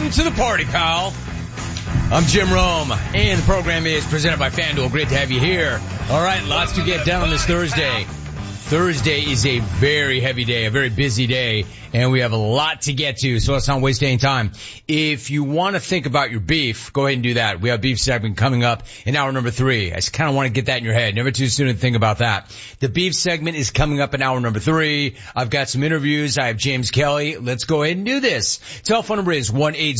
Welcome to the party, pal. I'm Jim Rome, and the program is presented by FanDuel. Great to have you here. All right, lots to get done on this Thursday. Thursday is a very heavy day, a very busy day, and we have a lot to get to, so let's not waste any time. If you want to think about your beef, go ahead and do that. We have beef segment coming up in hour number 3. I just kind of want to get that in your head. Never too soon to think about that. The beef segment is coming up in hour number 3. I've got some interviews. I have James Kelly. Let's go ahead and do this. Telephone number is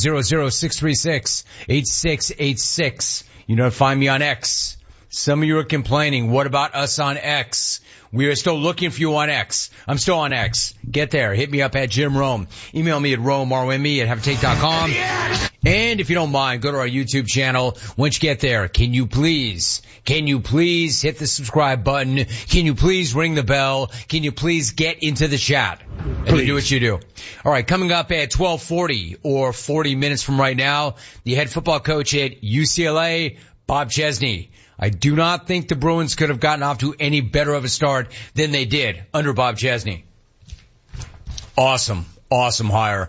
1-800-636-8686. You know, find me on X. Some of you are complaining, what about us on X? We are still looking for you on X. I'm still on X. Get there. Hit me up at Jim Rome. Email me at RomeRME@HaveATake.com. And if you don't mind, go to our YouTube channel. Once you get there, can you please hit the subscribe button? Can you please ring the bell? Can you please get into the chat? And do what you do. All right, coming up at 12:40 or 40 minutes from right now, the head football coach at UCLA, Bob Chesney. I do not think the Bruins could have gotten off to any better of a start than they did under Bob Chesney. Awesome hire.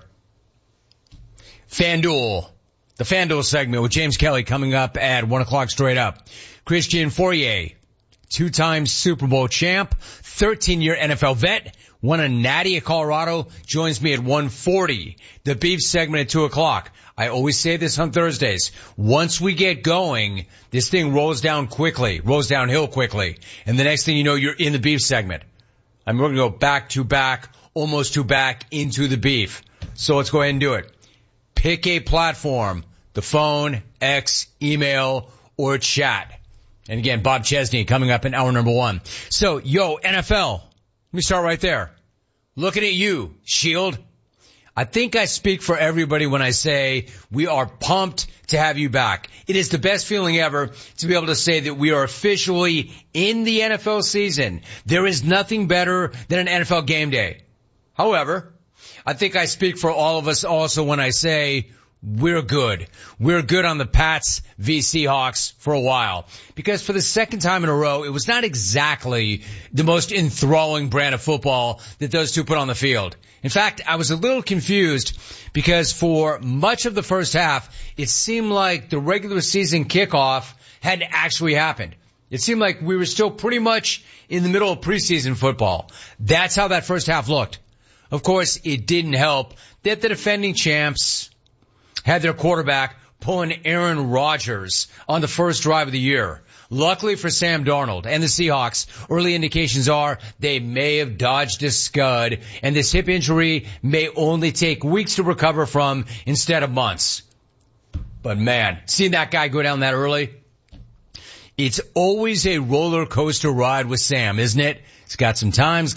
FanDuel, the FanDuel segment with James Kelly coming up at 1 o'clock straight up. Christian Fournier, 2-time Super Bowl champ, 13-year NFL vet, won a natty at Colorado, joins me at 1:40. The beef segment at 2 o'clock. I always say this on Thursdays. Once we get going, this thing rolls downhill quickly. And the next thing you know, you're in the beef segment. I'm going to go back to back, almost to back into the beef. So let's go ahead and do it. Pick a platform, the phone, X, email, or chat. And again, Bob Chesney coming up in hour number 1. So, NFL. Let me start right there. Looking at you, Shield. I think I speak for everybody when I say we are pumped to have you back. It is the best feeling ever to be able to say that we are officially in the NFL season. There is nothing better than an NFL game day. However, I think I speak for all of us also when I say we're good. We're good on the Pats v. Seahawks for a while. Because for the second time in a row, it was not exactly the most enthralling brand of football that those two put on the field. In fact, I was a little confused because for much of the first half, it seemed like the regular season kickoff hadn't actually happened. It seemed like we were still pretty much in the middle of preseason football. That's how that first half looked. Of course, it didn't help that the defending champs had their quarterback pulling Aaron Rodgers on the first drive of the year. Luckily for Sam Darnold and the Seahawks, early indications are they may have dodged a scud, and this hip injury may only take weeks to recover from instead of months. But man, seeing that guy go down that early, it's always a roller coaster ride with Sam, isn't it? He's got some time.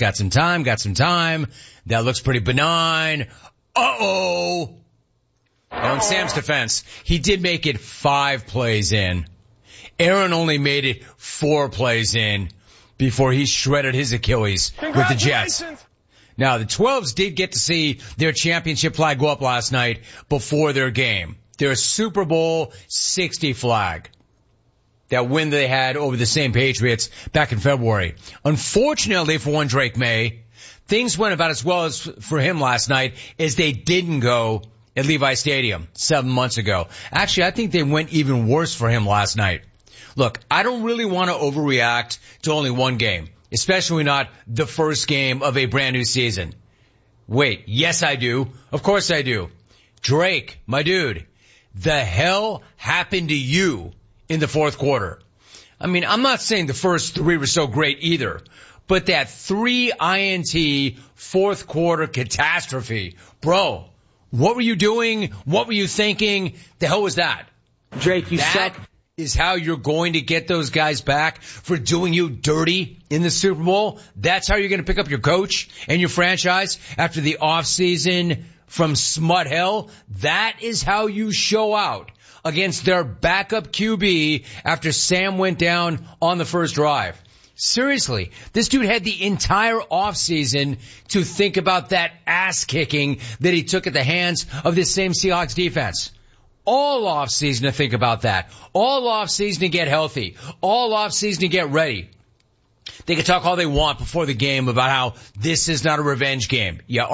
That looks pretty benign. Uh-oh. Now, in Sam's defense, he did make it 5 plays in. Aaron only made it 4 plays in before he shredded his Achilles with the Jets. Now, the 12s did get to see their championship flag go up last night before their game. Their Super Bowl 60 flag. That win they had over the same Patriots back in February. Unfortunately for one Drake May, things went about as well as for him last night as they didn't go at Levi Stadium 7 months ago. Actually, I think they went even worse for him last night. Look, I don't really want to overreact to only one game, especially not the first game of a brand new season. Wait, yes I do. Of course I do. Drake, my dude, the hell happened to you in the fourth quarter? I mean, I'm not saying the first 3 were so great either, but that 3 INT fourth quarter catastrophe, bro, what were you doing? What were you thinking? The hell was that? Drake, you suck. Is how you're going to get those guys back for doing you dirty in the Super Bowl? That's how you're going to pick up your coach and your franchise after the offseason from smut hell? That is how you show out against their backup QB after Sam went down on the first drive. Seriously, this dude had the entire offseason to think about that ass kicking that he took at the hands of this same Seahawks defense. All offseason to think about that. All offseason to get healthy. All offseason to get ready. They can talk all they want before the game about how this is not a revenge game. Yeah,